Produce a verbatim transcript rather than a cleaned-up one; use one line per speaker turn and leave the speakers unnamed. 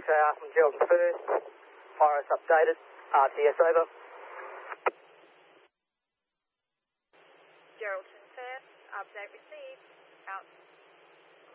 six A R from Geraldton First. Iris updated. R T S over.
Geraldton First, update received. Out.